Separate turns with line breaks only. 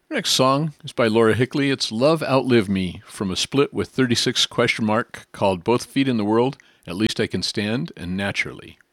Our next song is by Laura Hickley. It's Love Outlive Me from a split with 36 question mark called Both Feet in the World, At Least I Can Stand, and Naturally.